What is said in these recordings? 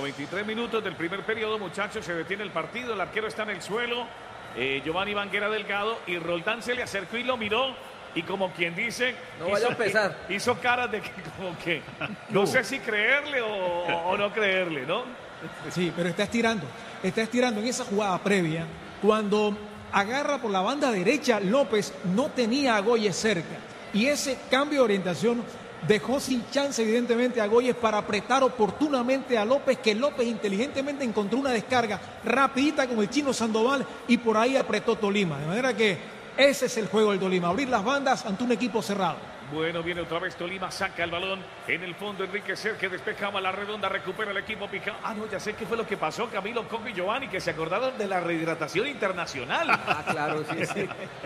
23 minutos del primer periodo, muchachos, se detiene el partido, el arquero está en el suelo, Giovanni Banguera Delgado, y Roldán se le acercó y lo miró, y como quien dice, no vaya a empezar. Hizo caras de que como que no sé si creerle o no creerle, ¿no? Sí, pero está estirando en esa jugada previa, cuando agarra por la banda derecha, López no tenía a Goyes cerca, y ese cambio de orientación dejó sin chance evidentemente a Goyes para apretar oportunamente a López, que López inteligentemente encontró una descarga rapidita con el Chino Sandoval y por ahí apretó Tolima, de manera que ese es el juego del Tolima, abrir las bandas ante un equipo cerrado. Bueno, viene otra vez Tolima, saca el balón en el fondo, Enrique Ser, que despejaba la redonda, recupera el equipo picado. No, ya sé qué fue lo que pasó, Camilo, Coco y Giovanni, que se acordaron de la rehidratación internacional. Claro, sí.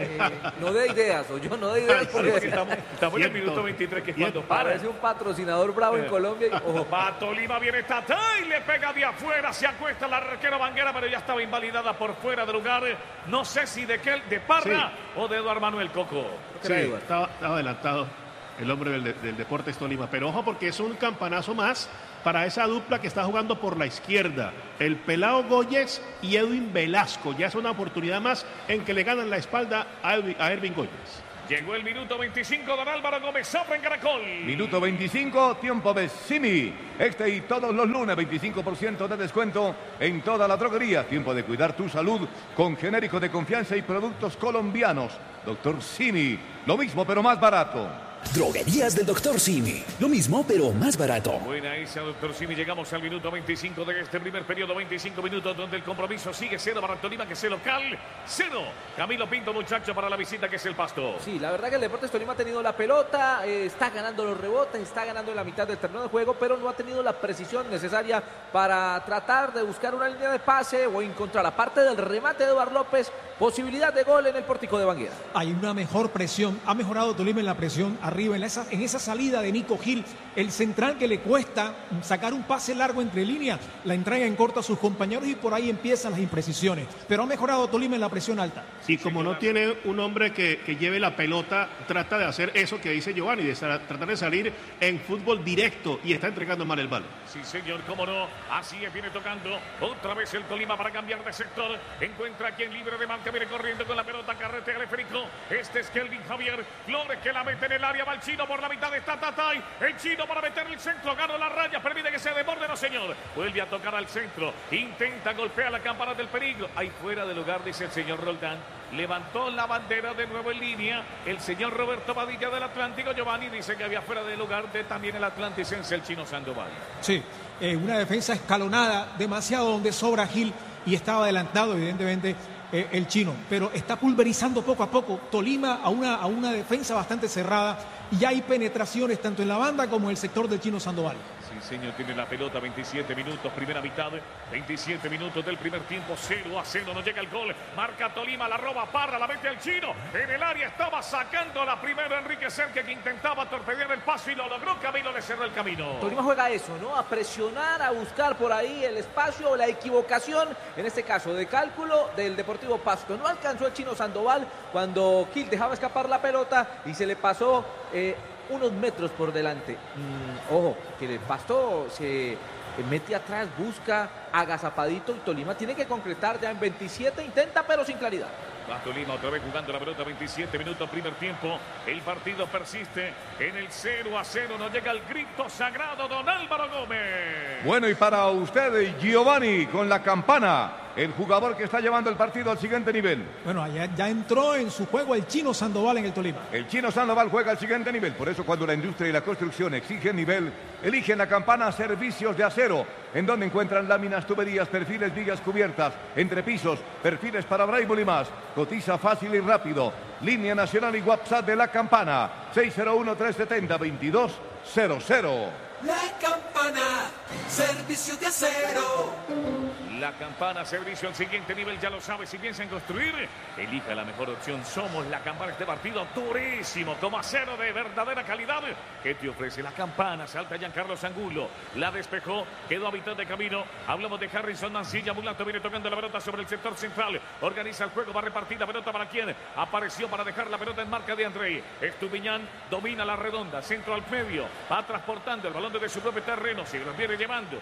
No de ideas, o yo no de ideas, porque estamos en el minuto 23, que es cuando para. Parece un patrocinador bravo en Colombia. Ojo. Va Tolima, viene Tata y le pega de afuera, se acuesta la arquero Banguera, pero ya estaba invalidada por fuera de lugar. No sé si de Parra o de Eduardo Manuel Coco. Sí, estaba adelantado el hombre del Deportes Tolima, pero ojo porque es un campanazo más para esa dupla que está jugando por la izquierda, el Pelao Goyes y Edwin Velasco. Ya es una oportunidad más en que le ganan la espalda a Ervin Goyes. Llegó el minuto 25, don Álvaro Gómez Zafra en Caracol. Minuto 25, tiempo de Simi. Este y todos los lunes, 25% de descuento en toda la droguería. Tiempo de cuidar tu salud con genéricos de confianza y productos colombianos. Doctor Simi, lo mismo pero más barato. Droguerías del Dr. Simi. Lo mismo, pero más barato. Buena esa, Dr. Simi. Llegamos al minuto 25 de este primer periodo. 25 minutos donde el compromiso sigue 0 para Tolima, que es el local. 0. Camilo Pinto, muchacho, para la visita, que es el Pasto. Sí, la verdad que el Deportes Tolima ha tenido la pelota, está ganando los rebotes, está ganando en la mitad del terreno de juego, pero no ha tenido la precisión necesaria para tratar de buscar una línea de pase o encontrar, aparte del remate de Eduardo López, posibilidad de gol en el pórtico de Banguera. Hay una mejor presión, ha mejorado Tolima en la presión arriba, en esa salida de Nico Gil, el central que le cuesta sacar un pase largo entre líneas, la entrega en corto a sus compañeros y por ahí empiezan las imprecisiones, pero ha mejorado Tolima en la presión alta. Y como no tiene un hombre que lleve la pelota, trata de hacer eso que dice Giovanni, de tratar de salir en fútbol directo, y está entregando mal el balón. Sí, señor, cómo no, así es, viene tocando otra vez el Tolima para cambiar de sector, encuentra a quien libre de marca, viene corriendo con la pelota, carretea el esférico, este es Kelvin Javier Flores, que la mete en el área, va el Chino por la mitad, está Tatay, el Chino para meter el centro, ganó la raya, permite que se desborde, no señor, vuelve a tocar al centro, intenta golpear la campana del peligro, ahí fuera de lugar, dice el señor Roldán, levantó la bandera de nuevo en línea, el señor Roberto Badilla del Atlántico, Giovanni dice que había fuera de lugar de también el atlanticense, el Chino Sandoval. Sí, una defensa escalonada, demasiado donde sobra Gil y estaba adelantado evidentemente el Chino, pero está pulverizando poco a poco Tolima a una defensa bastante cerrada y hay penetraciones tanto en la banda como en el sector del Chino Sandoval. Sí, señor, tiene la pelota, 27 minutos, primera mitad, 27 minutos del primer tiempo, 0-0, no llega el gol, marca Tolima, la roba Parra, la mete al Chino, en el área estaba sacando la primera Enrique Cerque, que intentaba torpedear el paso y lo logró, Camilo le cerró el camino. Tolima juega eso, ¿no? A presionar, a buscar por ahí el espacio o la equivocación, en este caso de cálculo del Deportivo Pasto. No alcanzó el Chino Sandoval cuando Gil dejaba escapar la pelota y se le pasó unos metros por delante. Ojo, que el Pasto se mete atrás, busca agazapadito y Tolima tiene que concretar ya en 27, intenta pero sin claridad. Va Tolima otra vez jugando la pelota, 27 minutos, primer tiempo. El partido persiste en el 0-0. No llega el grito sagrado, don Álvaro Gómez. Bueno, y para usted, Giovanni, con la campana, el jugador que está llevando el partido al siguiente nivel. Bueno, ya entró en su juego el Chino Sandoval en el Tolima. El Chino Sandoval juega al siguiente nivel. Por eso cuando la industria y la construcción exigen nivel, eligen la campana Servicios de Acero, en donde encuentran láminas, tuberías, perfiles, vigas cubiertas, entrepisos, perfiles para Braille y más. Cotiza fácil y rápido. Línea nacional y WhatsApp de la campana 601-370-2200. La campana, servicio de acero. La campana, servicio al siguiente nivel, ya lo sabe, si piensa en construir, elija la mejor opción. Somos la campana, este partido durísimo, como acero de verdadera calidad. ¿Qué te ofrece la campana? Salta Giancarlo Angulo, la despejó, quedó a mitad de camino. Hablamos de Harrison Mancilla, Mulato viene tocando la pelota sobre el sector central, organiza el juego, va a repartir la pelota para quien apareció para dejar la pelota en marca de André. Estupiñán domina la redonda, centro al medio, va transportando el balón desde su propio terreno, se lo viene llevando. buscando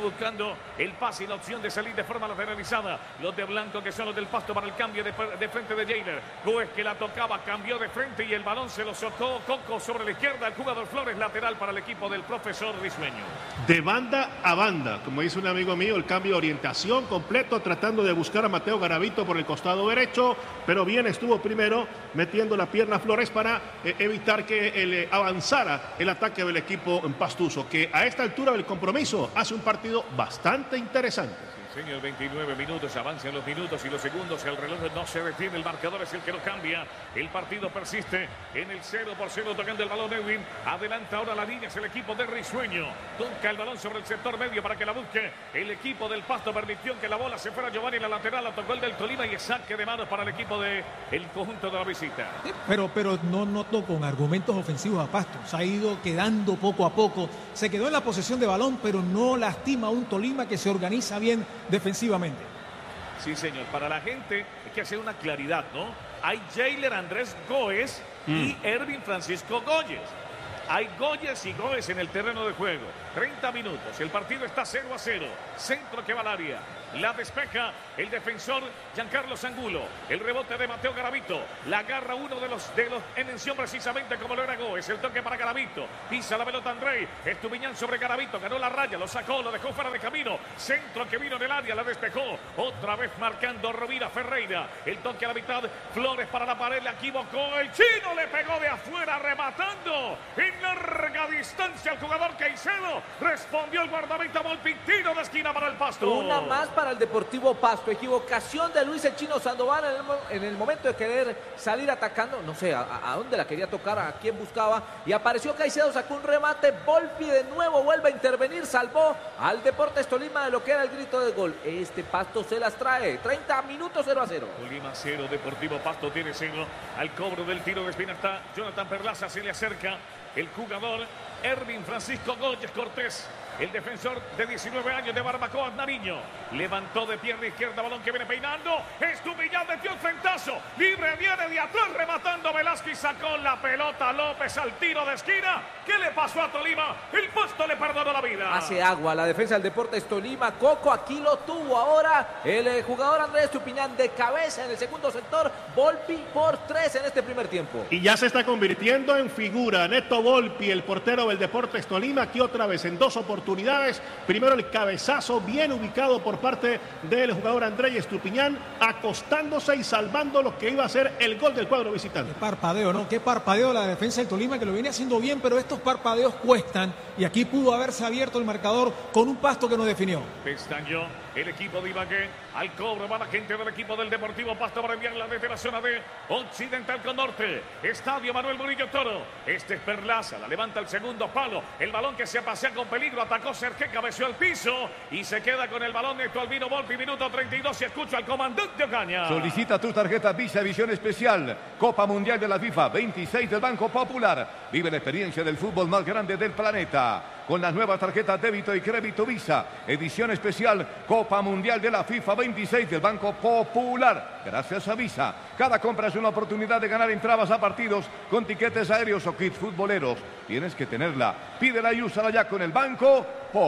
el pase y la opción de salir de forma lateralizada. Los de blanco, que son los del Pasto, para el cambio de frente de Jailer. Gómez, que la tocaba, cambió de frente y el balón se lo socó Coco sobre la izquierda. El jugador Flores, lateral para el equipo del profesor Risueño. De banda a banda, como dice un amigo mío, el cambio de orientación completo, tratando de buscar a Mateo Garavito por el costado derecho, pero bien estuvo primero metiendo la pierna Flores para evitar que avanzara el ataque del equipo en Pastuso, que a esta altura del compromiso hace un partido bastante interesante. Señor, 29 minutos, avanzan los minutos y los segundos, el reloj no se detiene, el marcador es el que no cambia, el partido persiste en el 0-0, tocando el balón Edwin, adelanta ahora la línea, es el equipo de Risueño, toca el balón sobre el sector medio para que la busque, el equipo del Pasto permitió que la bola se fuera Giovanni en la lateral, la tocó el del Tolima y es saque de manos para el equipo del conjunto de la visita. Pero no notó con argumentos ofensivos a Pasto, se ha ido quedando poco a poco, se quedó en la posesión de balón, pero no lastima a un Tolima que se organiza bien defensivamente. Sí, señor, para la gente hay que hacer una claridad, ¿no? Hay Jailer Andrés Gómez y Ervin Francisco Gómez. Hay Gómez y Gómez en el terreno de juego. 30 minutos, el partido está 0-0. Centro que va al área. La despeja el defensor Giancarlo Angulo. El rebote de Mateo Garavito. La agarra uno de los en mención precisamente como lo era Gómez. El toque para Garavito. Pisa la pelota André. Estupiñán sobre Garavito. Ganó la raya. Lo sacó. Lo dejó fuera de camino. Centro que vino en el área. La despejó. Otra vez marcando Rovira Ferreira. El toque a la mitad. Flores para la pared. La equivocó. El chino le pegó de afuera rematando. En larga distancia el jugador Caicedo. Respondió el guardameta Volpi. Tiro de esquina para el Pasto. Una más para el Deportivo Pasto. Equivocación de Luis el Chino Sandoval en el momento de querer salir atacando. No sé a dónde la quería tocar, a quién buscaba. Y apareció Caicedo, sacó un remate. Volpi de nuevo vuelve a intervenir. Salvó al Deportes Tolima de lo que era el grito de gol. Este Pasto se las trae. 30 minutos 0-0. Tolima 0, Deportivo Pasto tiene 0. Al cobro del tiro de esquina está Jonathan Perlaza. Se le acerca el jugador Ervin Francisco Gómez Cortés. El defensor de 19 años de Barbacoa, Nariño. Levantó de pierna izquierda, balón que viene peinando. Estupiñán metió el frentazo. Libre viene de atrás, rematando Velázquez. Sacó la pelota López al tiro de esquina. ¿Qué le pasó a Tolima? El Pasto le perdonó la vida. Hace agua la defensa del Deportes Tolima. Coco aquí lo tuvo ahora. El jugador Andrés Estupiñán de cabeza en el segundo sector. Volpi por 3 en este primer tiempo. Y ya se está convirtiendo en figura. Neto Volpi, el portero del Deportes Tolima, aquí otra vez en 2 oportunidades. Primero el cabezazo bien ubicado por parte del jugador Andrés Estupiñán, acostándose y salvando lo que iba a ser el gol del cuadro visitante. Qué parpadeo, ¿no? Qué parpadeo la defensa del Tolima, que lo viene haciendo bien, pero estos parpadeos cuestan y aquí pudo haberse abierto el marcador con un Pasto que no definió. Pestañó el equipo de Ibagué. Al cobro va la gente del equipo del Deportivo Pasto para enviarla desde la zona de Occidental con Norte. Estadio Manuel Murillo Toro. Este es Perlaza, la levanta el segundo palo. El balón que se pasea con peligro, atacó Sergé, cabeció al piso y se queda con el balón Neto Albino Volpi, minuto 32. Y escucha al comandante Ocaña. Solicita tu tarjeta Visa Visión Especial. Copa Mundial de la FIFA 26 del Banco Popular. Vive la experiencia del fútbol más grande del planeta. Con las nuevas tarjetas débito y crédito Visa. Edición especial Copa Mundial de la FIFA 26 del Banco Popular. Gracias a Visa. Cada compra es una oportunidad de ganar entradas a partidos con tiquetes aéreos o kits futboleros. Tienes que tenerla. Pídela y úsala ya con el Banco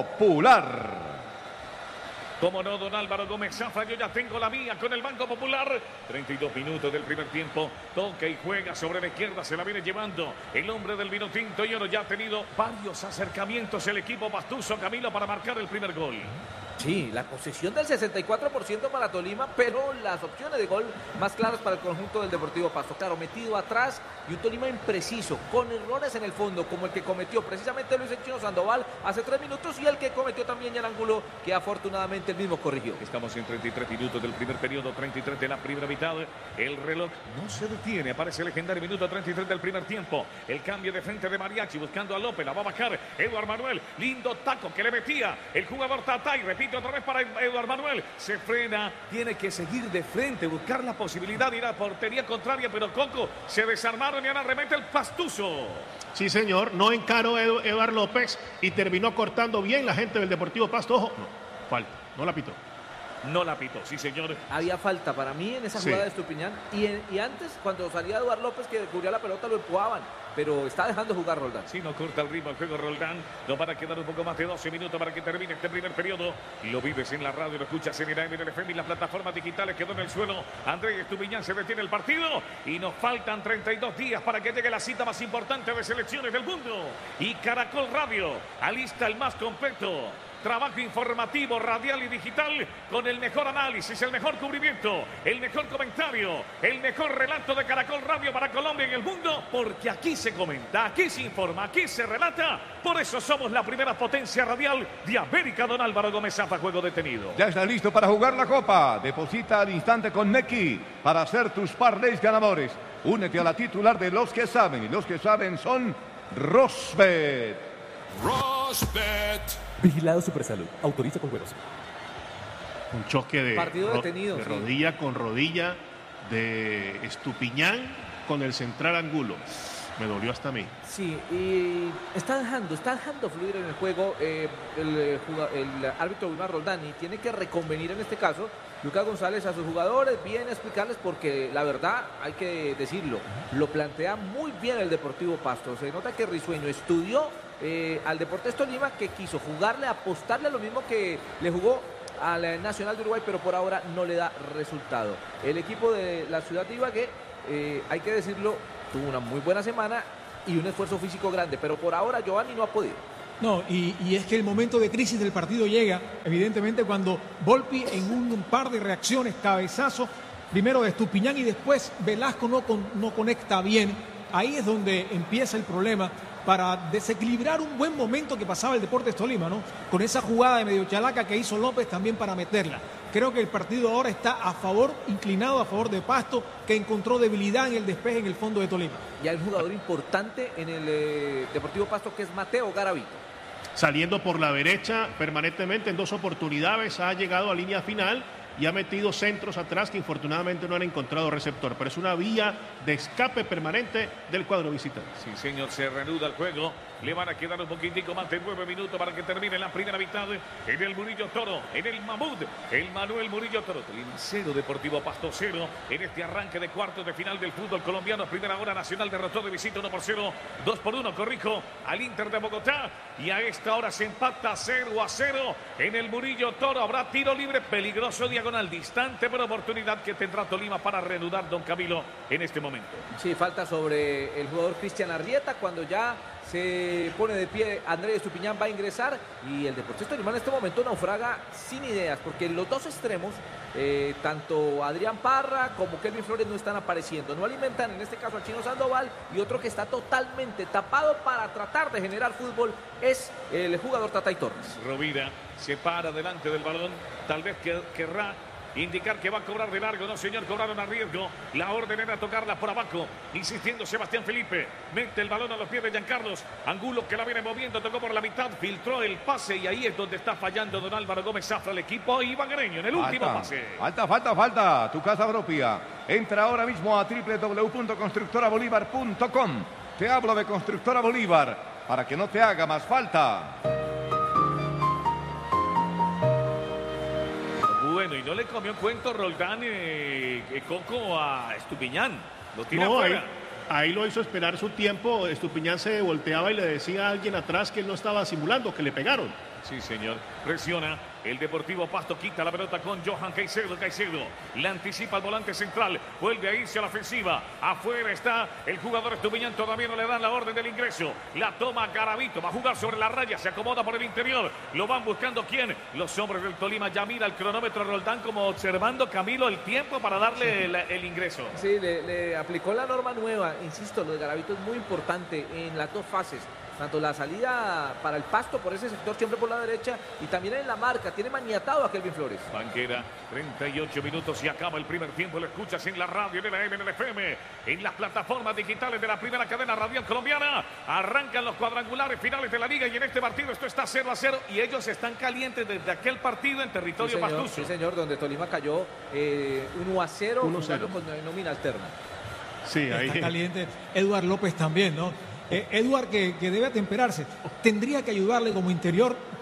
Popular. Como no, don Álvaro Gómez Zafra, yo ya tengo la mía con el Banco Popular. 32 minutos del primer tiempo. Toca y juega sobre la izquierda. Se la viene llevando el hombre del vino tinto. Y ahora ya ha tenido varios acercamientos el equipo Pastuso, Camilo, para marcar el primer gol. Sí, la posesión del 64% para Tolima, pero las opciones de gol más claras para el conjunto del Deportivo Pasto. Claro, metido atrás y un Tolima impreciso, con errores en el fondo, como el que cometió precisamente Luis el Chino Sandoval hace 3 minutos y el que cometió también Jan Angulo, que afortunadamente el mismo corrigió. Estamos en 33 minutos del primer periodo, 33 de la primera mitad. El reloj no se detiene, aparece el legendario minuto 33 del primer tiempo. El cambio de frente de Mariachi buscando a López, la va a bajar Eduard Manuel. Lindo taco que le metía el jugador Tatay, repite otra vez para Eduard Manuel, se frena, tiene que seguir de frente, buscar la posibilidad de ir a portería contraria, pero Coco se desarmaron y ahora remete el Pastuso. Sí, señor, no encaró Eduard López y terminó cortando bien la gente del Deportivo Pasto. Ojo, no, falta, no la pitó. no la pitó, sí señor. Había falta para mí en esa jugada de Estupiñán. Y antes, cuando salía Eduardo López, que cubría la pelota, lo empujaban. Pero está dejando jugar Roldán. Si no corta el ritmo el juego Roldán, nos van a quedar un poco más de 12 minutos para que termine este primer periodo. Lo vives en la radio, lo escuchas en el AM, en el FM y las plataformas digitales. Quedó en el suelo Andrés Estupiñán, se detiene el partido y nos faltan 32 días para que llegue la cita más importante de selecciones del mundo. Y Caracol Radio alista el más completo trabajo informativo, radial y digital con el mejor análisis, el mejor cubrimiento, el mejor comentario, el mejor relato de Caracol Radio para Colombia y el mundo, porque aquí se comenta, aquí se informa, aquí se relata. Por eso somos la primera potencia radial de América. Don Álvaro Gómez Zapa, juego detenido. Ya está listo para jugar la Copa. Deposita al instante con Nequi para hacer tus parlays ganadores. Únete a la titular de los que saben, y los que saben son Rosbet. Rosbet. Vigilado Supersalud. Autoriza con juegos. Un choque de, partido detenido, de rodilla con rodilla de Estupiñán con el central Angulo. Me dolió hasta a mí. Sí, y está dejando fluir en el juego el árbitro Wilmar Roldán, y tiene que reconvenir en este caso Lucas González a sus jugadores, bien explicarles, porque la verdad, hay que decirlo, lo plantea muy bien el Deportivo Pasto. Se nota que Risueño estudió al Deportes Tolima, que quiso jugarle, apostarle a lo mismo que le jugó al Nacional de Uruguay, pero por ahora no le da resultado. El equipo de la ciudad de Ibagué, hay que decirlo, tuvo una muy buena semana y un esfuerzo físico grande, pero por ahora Giovanni no ha podido. No, y es que el momento de crisis del partido llega, evidentemente, cuando Volpi en un par de reacciones, cabezazo, primero de Estupiñán y después Velasco no conecta bien. Ahí es donde empieza el problema para desequilibrar un buen momento que pasaba el Deportes Tolima, ¿no? Con esa jugada de medio chalaca que hizo López también para meterla. Creo que el partido ahora está inclinado a favor de Pasto, que encontró debilidad en el despeje en el fondo de Tolima. Y hay un jugador importante en el Deportivo Pasto, que es Mateo Garavito. Saliendo por la derecha permanentemente en 2 oportunidades, ha llegado a línea final y ha metido centros atrás que infortunadamente no han encontrado receptor, pero es una vía de escape permanente del cuadro visitante. Sí, señor, se reanuda el juego. Le van a quedar un poquitico más de 9 minutos para que termine la primera mitad en el Murillo Toro, en el Mamut, el Manuel Murillo Toro. Tolima 0, Deportivo Pasto 0 en este arranque de cuartos de final del fútbol colombiano. Primera hora, Nacional derrotó de visita 1-0, 2-1, corrijo, al Inter de Bogotá, y a esta hora se empata 0-0 en el Murillo Toro. Habrá tiro libre peligroso, diagonal, distante, pero oportunidad que tendrá Tolima para reanudar, don Camilo, en este momento. Sí, falta sobre el jugador Cristian Arrieta. Cuando ya se pone de pie Andrés Estupiñán, va a ingresar, y el Deportes Tolima en este momento naufraga sin ideas, porque los dos extremos, tanto Adrián Parra como Kelvin Flores, no están apareciendo, no alimentan en este caso al Chino Sandoval, y otro que está totalmente tapado para tratar de generar fútbol es el jugador Tatay Torres. Rovira se para delante del balón, tal vez querrá indicar que va a cobrar de largo. No, señor, cobraron a riesgo. La orden era tocarla por abajo, insistiendo Sebastián Felipe. Mete el balón a los pies de Giancarlos Angulo, que la viene moviendo, tocó por la mitad, filtró el pase, y ahí es donde está fallando don Álvaro Gómez Zafra, el equipo ibaguereño en el último pase. Falta, tu casa propia. Entra ahora mismo a www.constructorabolívar.com. Te hablo de Constructora Bolívar, para que no te haga más falta. Bueno, y no le comió cuento Roldán Coco a Estupiñán. Lo tira No, afuera. ahí lo hizo esperar su tiempo. Estupiñán se volteaba y le decía a alguien atrás que él no estaba simulando, que le pegaron. Sí, señor. Presiona. El Deportivo Pasto quita la pelota con Johan Caicedo. Caicedo la anticipa al volante central. Vuelve a irse a la ofensiva. Afuera está el jugador Estupiñán. Todavía no le dan la orden del ingreso. La toma Garavito. Va a jugar sobre la raya. Se acomoda por el interior. Lo van buscando. ¿Quién? Los hombres del Tolima. Ya mira el cronómetro Roldán, como observando, Camilo, el tiempo para darle el ingreso. Sí, le aplicó la norma nueva. Insisto, lo de Garavito es muy importante en las dos fases. Tanto la salida para el Pasto por ese sector, siempre por la derecha, y también en la marca. Tiene maniatado a Kelvin Flores. Banquera, 38 minutos y acaba el primer tiempo. Lo escuchas en la radio, en el AM, en el FM, en las plataformas digitales de la primera cadena radial colombiana. Arrancan los cuadrangulares finales de la liga, y en este partido esto está 0-0, y ellos están calientes desde aquel partido en territorio pastuso. Sí, señor, donde Tolima cayó 1-0 jugando con nómina alterna. Sí, ahí está caliente. Eduard López también, ¿no? Eduard, que debe atemperarse, tendría que ayudarle como interior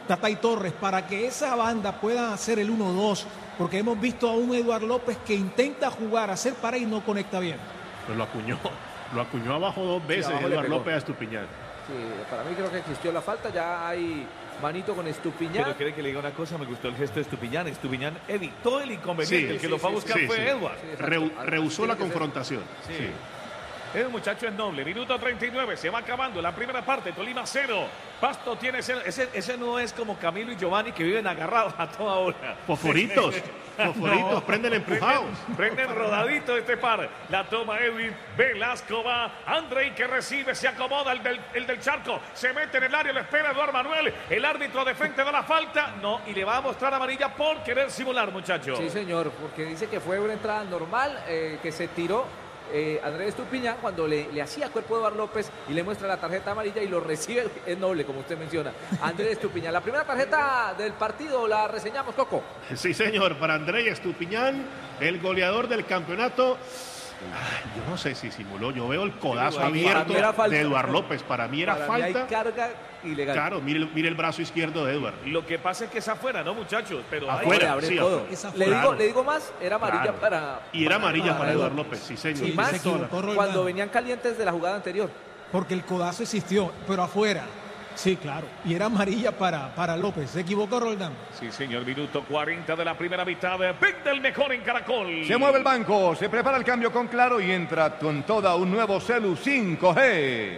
Tatay Torres, para que esa banda pueda hacer el 1-2, porque hemos visto a un Eduardo López que intenta jugar, hacer para y no conecta bien. Pues lo acuñó abajo 2 veces Eduardo López a Estupiñán. Sí, para mí creo que existió la falta, ya hay manito con Estupiñán. Pero quiere que le diga una cosa, me gustó el gesto de Estupiñán. Estupiñán evitó el inconveniente, el que lo fue a buscar fue Edward. Rehusó la confrontación. Sí. El muchacho es noble. Minuto 39. Se va acabando la primera parte. Tolima 0. Pasto tiene Ese no es como Camilo y Giovanni que viven agarrados a toda hora. Fosforitos. Fosforitos, prenden empujados. Prenden rodadito este par. La toma Edwin. Velasco va. Andrei que recibe. Se acomoda el del Charco. Se mete en el área. Lo espera Eduardo Manuel. El árbitro de frente da la falta. No. Y le va a mostrar amarilla por querer simular, muchacho. Sí, señor. Porque dice que fue una entrada normal. Que se tiró. Andrés Estupiñán cuando le hacía cuerpo a Eduardo López y le muestra la tarjeta amarilla y lo recibe, es noble como usted menciona, Andrés Estupiñán. La primera tarjeta del partido la reseñamos, Coco. Sí, señor, para Andrés Estupiñán, el goleador del campeonato. Yo no sé si simuló, yo veo el codazo abierto de Eduardo López, para mí era falta. Mí hay carga ilegal. Claro, mire el brazo izquierdo de Eduardo. Lo que pasa es que es afuera, ¿no, muchachos? Pero afuera, sí, todo. Le digo más, era amarilla Y era amarilla para Eduardo López, sí, señor. Y más cuando venían calientes de la jugada anterior. Porque el codazo existió, pero afuera. Sí, claro. Y era amarilla para López. ¿Se equivocó, Roldán? Sí, señor. Minuto 40 de la primera mitad. Vende el mejor en Caracol. Se mueve el banco, se prepara el cambio con Claro y entra con toda un nuevo celu 5G.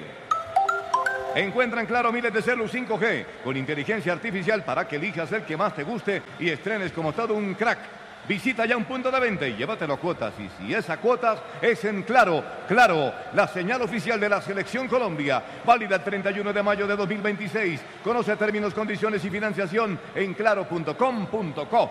Encuentra en Claro miles de celu 5G con inteligencia artificial para que elijas el que más te guste y estrenes como todo un crack. Visita ya un punto de venta y llévatelo a cuotas. Y si es a cuotas, es en Claro. Claro, la señal oficial de la Selección Colombia. Válida el 31 de mayo de 2026. Conoce términos, condiciones y financiación en claro.com.co.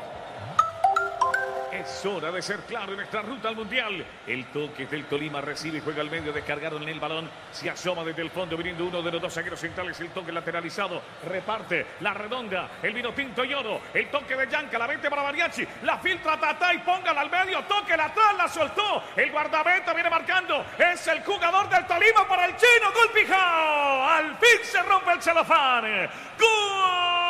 Es hora de ser claro en nuestra ruta al Mundial. El toque del Tolima recibe y juega al medio. Descargaron en el balón. Se asoma desde el fondo viniendo uno de los dos zagueros centrales. El toque lateralizado. Reparte la redonda. El vino tinto y oro. El toque de Yanca. La 20 para Mariachi. La filtra Tatay. Póngala al medio. Toque la atrás. La soltó. El guardameta viene marcando. Es el jugador del Tolima para el chino. Gol Pijao. Al fin se rompe el celofán. ¡Gol!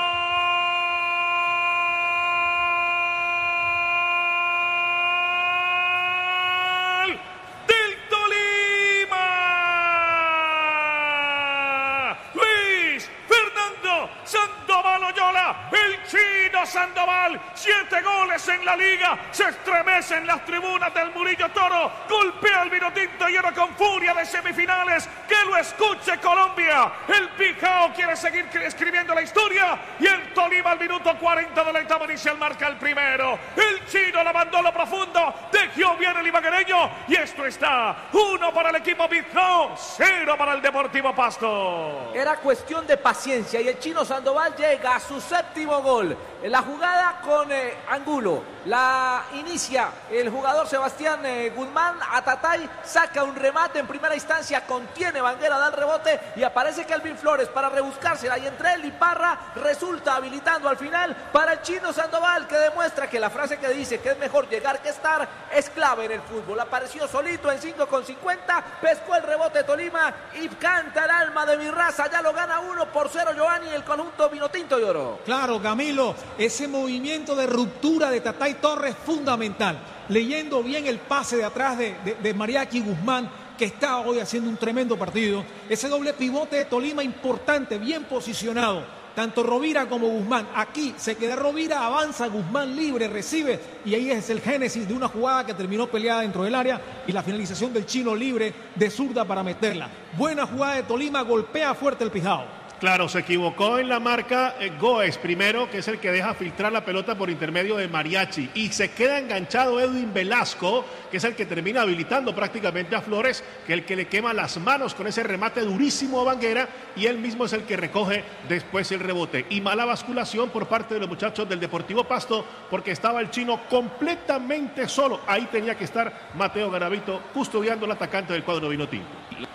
Sandoval Oyola, el chino Sandoval, 7 goles en la liga, se estremecen las tribunas del Murillo Toro, golpea el vino tinto y oro con furia de semifinales, que lo escuche Colombia, el Pijao quiere seguir escribiendo la historia y el Tolima al minuto 40 de la etapa inicial marca el primero, el chino la mandó a lo profundo, dejó bien el ibaguereño y esto está 1 para el equipo Pijao, 0 para el Deportivo Pasto. Era cuestión de paciencia y el chino Sandoval llega a su 7º gol. La jugada con Angulo la inicia el jugador Sebastián Guzmán. A Tatay saca un remate en primera instancia, contiene Banguera, da el rebote y aparece Kelvin Flores para rebuscársela y entre él y Parra resulta habilitando al final para el chino Sandoval, que demuestra que la frase que dice que es mejor llegar que estar es clave en el fútbol. Apareció solito en 5,50, pescó el rebote de Tolima y canta el alma de mi raza. Ya lo gana 1-0 Giovanni, el conjunto vinotinto y oro. Claro, Camilo, ese movimiento de ruptura de Tatay Torres fundamental, leyendo bien el pase de atrás de Mariachi Guzmán, que está hoy haciendo un tremendo partido. Ese doble pivote de Tolima importante, bien posicionado, tanto Rovira como Guzmán. Aquí se queda Rovira, avanza Guzmán libre, recibe, y ahí es el génesis de una jugada que terminó peleada dentro del área y la finalización del chino libre de zurda para meterla. Buena jugada de Tolima, golpea fuerte el Pijao. Claro, se equivocó en la marca Goes primero, que es el que deja filtrar la pelota por intermedio de Mariachi. Y se queda enganchado Edwin Velasco, que es el que termina habilitando prácticamente a Flores, que es el que le quema las manos con ese remate durísimo a Banguera. Y él mismo es el que recoge después el rebote. Y mala basculación por parte de los muchachos del Deportivo Pasto, porque estaba el chino completamente solo. Ahí tenía que estar Mateo Garavito custodiando al atacante del cuadro vinotinto.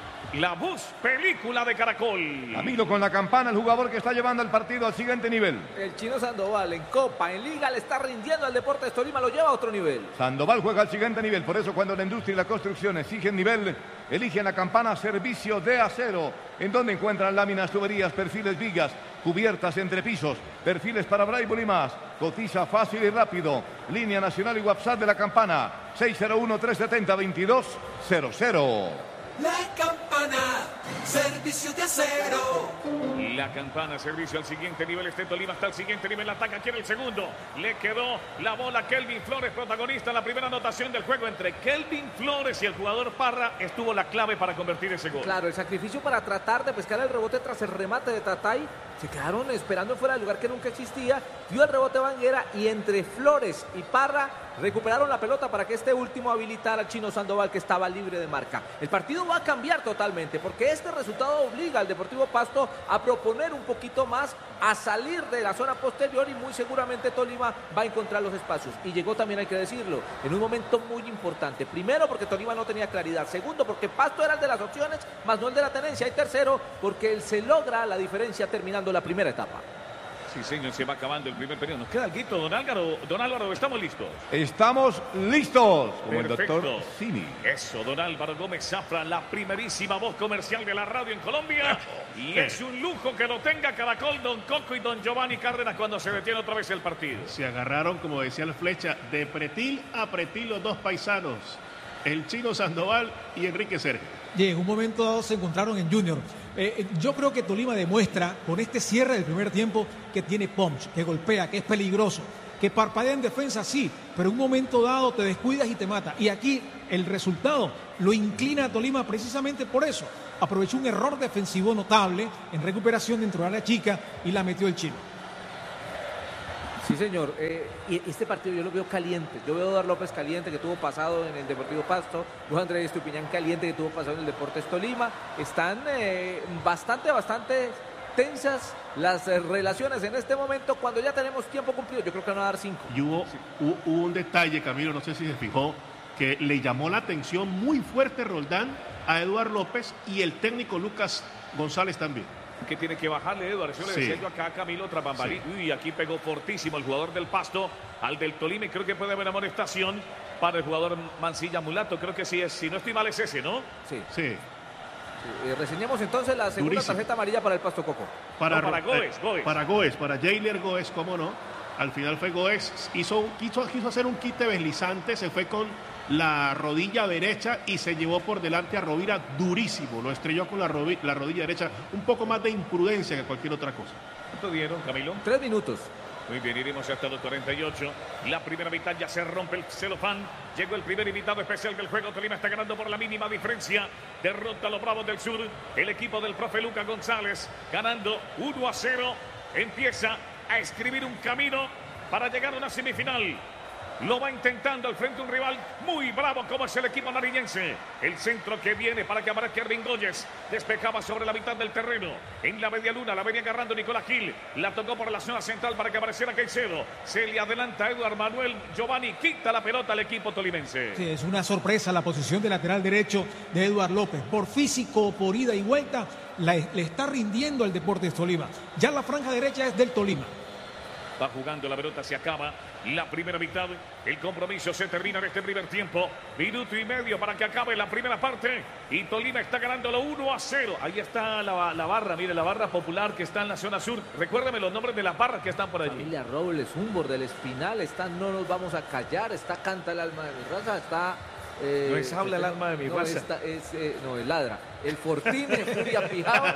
La voz película de Caracol. Camilo con la campana, el jugador que está llevando el partido al siguiente nivel. El chino Sandoval en Copa, en Liga, le está rindiendo al Deportes Tolima, lo lleva a otro nivel. Sandoval juega al siguiente nivel, por eso cuando la industria y la construcción exigen nivel, eligen la campana Servicio de Acero, en donde encuentran láminas, tuberías, perfiles, vigas cubiertas entre pisos, perfiles para Braille y más. Cotiza fácil y rápido. Línea nacional y WhatsApp de La Campana, 601-370-2200. La Campana, servicio de acero. La Campana, servicio al siguiente nivel. Este Tolima está al siguiente nivel. Ataca aquí en el segundo. Le quedó la bola a Kelvin Flores, protagonista en la primera anotación del juego. Entre Kelvin Flores y el jugador Parra estuvo la clave para convertir ese gol. Claro, el sacrificio para tratar de pescar el rebote tras el remate de Tatay. Se quedaron esperando fuera del lugar que nunca existía. Dio el rebote Vanguera y entre Flores y Parra recuperaron la pelota para que este último habilitara al Chino Sandoval, que estaba libre de marca. El partido va a cambiar totalmente porque este resultado obliga al Deportivo Pasto a proponer un poquito más, a salir de la zona posterior, y muy seguramente Tolima va a encontrar los espacios. Y llegó también, hay que decirlo, en un momento muy importante. Primero, porque Tolima no tenía claridad. Segundo, porque Pasto era el de las opciones, más no el de la tenencia. Y tercero, porque él se logra la diferencia terminando la primera etapa. Sí, señor, se va acabando el primer periodo. Nos queda el guito, don Álvaro, ¿estamos listos? Estamos listos, como Perfecto. el doctor Simi. Eso, don Álvaro Gómez Zafra, la primerísima voz comercial de la radio en Colombia. Y es un lujo que lo tenga Caracol, don Coco y don Giovanni Cárdenas cuando se detiene otra vez el partido. Se agarraron, como decía el Flecha, de pretil a pretil los dos paisanos, el Chino Sandoval y Enrique Sergio. Y en un momento dado se encontraron en Junior. Yo creo que Tolima demuestra con este cierre del primer tiempo que tiene punch, que golpea, que es peligroso, que parpadea en defensa, sí, pero en un momento dado te descuidas y te mata. Y aquí el resultado lo inclina a Tolima precisamente por eso. Aprovechó un error defensivo notable en recuperación dentro de la chica y la metió el Chino. Sí, señor. Y este partido yo lo veo caliente. Yo veo a Eduardo López caliente, que tuvo pasado en el Deportivo Pasto. Luis Andrés Estupiñán caliente, que tuvo pasado en el Deportes Tolima. Están bastante tensas las relaciones en este momento, cuando ya tenemos tiempo cumplido. Yo creo que van a dar 5. Y hubo un detalle, Camilo, no sé si se fijó, que le llamó la atención muy fuerte Roldán a Eduardo López y el técnico Lucas González también. Que tiene que bajarle, Eduardo. Yo le decía yo acá a Camilo tras bambalín. Sí. Uy, aquí pegó fortísimo el jugador del Pasto al del Tolima, y creo que puede haber amonestación para el jugador Mancilla Mulato. Creo que sí es, si no estoy mal, es ese, ¿no? Sí. Sí. Reseñamos entonces la segunda Durísimo. tarjeta amarilla para el Pasto Coco. Para Goes. Para Goes, para Jailer Goes, cómo no. Al final fue Goes, quiso hacer un quite deslizante, se fue con la rodilla derecha y se llevó por delante a Rovira durísimo. Lo estrelló con la rodilla derecha. Un poco más de imprudencia que cualquier otra cosa. ¿Cuánto dieron, Camilo? 3 minutos. Muy bien, iremos hasta los 48. La primera mitad ya se rompe el celofán. Llegó el primer invitado especial del juego. Tolima está ganando por la mínima diferencia. Derrota a los Bravos del Sur. El equipo del profe Lucas González ganando 1-0. Empieza a escribir un camino para llegar a una semifinal. Lo va intentando al frente un rival muy bravo como es el equipo nariñense. El centro que viene para que aparezca Ervin Góyez. Despejaba sobre la mitad del terreno. En la media luna la venía agarrando Nicolás Gil. La tocó por la zona central para que apareciera Caicedo. Se le adelanta a Eduardo Manuel. Giovanni quita la pelota al equipo tolimense. Sí, es una sorpresa la posición de lateral derecho de Eduardo López. Por físico, por ida y vuelta, le está rindiendo al Deportes Tolima. Ya la franja derecha es del Tolima. Va jugando, la pelota se acaba. La primera mitad, el compromiso se termina en este primer tiempo. Minuto y medio para que acabe la primera parte. Y Tolima está ganándolo 1-0. Ahí está la barra, mire, la barra popular que está en la zona sur. Recuérdame los nombres de las barras que están por allí. Familia Robles, Humbor del Espinal, está No Nos Vamos a Callar, está Canta el Alma de mi Raza, está... no es Habla el Alma de mi Raza. No, es Ladra. El Fortín, Furia Pijao.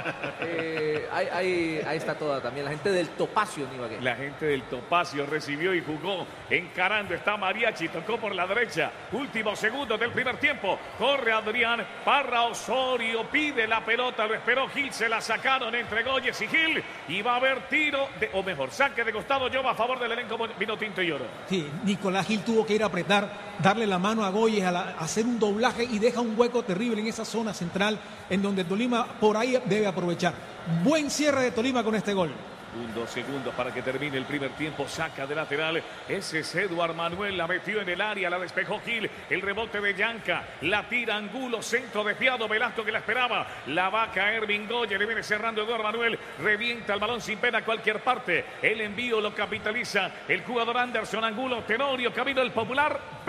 Ahí está toda también. La gente del Topacio, Ibagué. La gente del Topacio recibió y jugó encarando. Está Mariachi, tocó por la derecha. Últimos segundos del primer tiempo. Corre Adrián. Parra Osorio pide la pelota. Lo esperó Gil. Se la sacaron entre Góyez y Gil. Y va a haber tiro, saque de costado. Yo a favor del elenco vino tinto y oro. Sí, Nicolás Gil tuvo que ir a apretar, darle la mano a Góyez, hacer un doblaje y deja un hueco terrible en esa zona central, en donde Tolima por ahí debe aprovechar. Buen cierre de Tolima con este gol. 2 segundos para que termine el primer tiempo. Saca de lateral. Ese es Eduardo Manuel. La metió en el área. La despejó Gil. El rebote de Yanca. La tira Angulo. Centro desviado. Velasco que la esperaba. La va a caer Bingoye. Le viene cerrando Eduardo Manuel. Revienta el balón sin pena a cualquier parte. El envío lo capitaliza el jugador Anderson Angulo. Tenorio. Camino el Popular.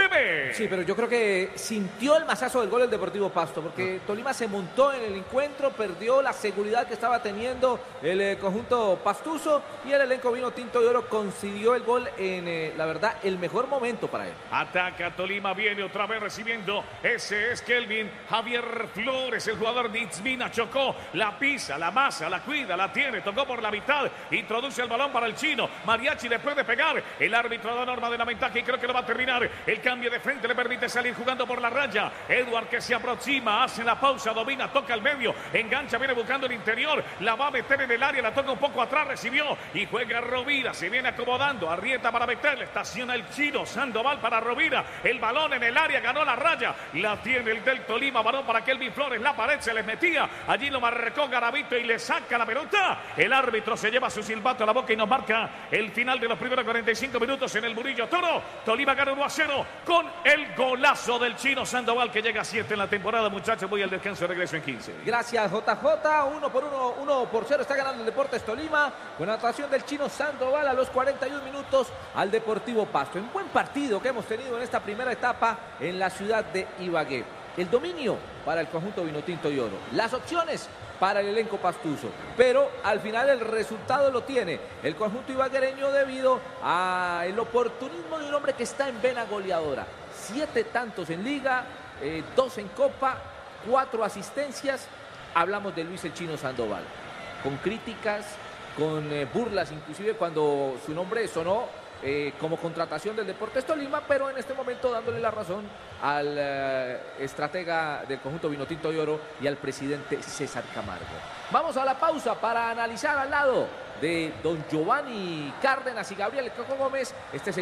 Pepe. Sí, pero yo creo que sintió el mazazo del gol el Deportivo Pasto, porque Tolima se montó en el encuentro, perdió la seguridad que estaba teniendo el conjunto pastuso y el elenco vino tinto y oro consiguió el gol en, la verdad, el mejor momento para él. Ataca Tolima, viene otra vez recibiendo. Ese es Kelvin Javier Flores, el jugador de Itzmina. Chocó, la pisa, la masa, la cuida, la tiene, tocó por la mitad, introduce el balón para el chino. Mariachi le puede pegar. El árbitro da norma de la ventaja y creo que lo va a terminar. El cambio de frente le permite salir jugando por la raya. Edward que se aproxima, hace la pausa, domina, toca al medio, engancha, viene buscando el interior, la va a meter en el área, la toca un poco atrás, recibió y juega Rovira, se viene acomodando, arrieta para meterle, estaciona el chino Sandoval para Rovira, el balón en el área, ganó la raya, la tiene el del Tolima, balón para Kelvin Flores, la pared se les metía, allí lo marcó Garavito y le saca la pelota. El árbitro se lleva su silbato a la boca y nos marca el final de los primeros 45 minutos en el Murillo Toro. Tolima gana 1-0 con el golazo del chino Sandoval que llega a 7 en la temporada. Muchachos, voy al descanso, regreso en 15. Gracias, JJ. 1-0 está ganando el Deportes Tolima con anotación del chino Sandoval a los 41 minutos al Deportivo Pasto. Un buen partido que hemos tenido en esta primera etapa en la ciudad de Ibagué. El dominio para el conjunto vinotinto y oro. Las opciones para el elenco pastuso. Pero al final el resultado lo tiene el conjunto ibaguereño debido al oportunismo de un hombre que está en vena goleadora. 7 tantos en liga, 2 en copa, 4 asistencias. Hablamos de Luis el Chino Sandoval. Con críticas, con burlas, inclusive cuando su nombre sonó como contratación del Deportes Tolima, pero en este momento dándole la razón al estratega del conjunto vinotinto y oro y al presidente César Camargo. Vamos a la pausa para analizar al lado de don Giovanni Cárdenas y Gabriel Coco Gómez. Este es el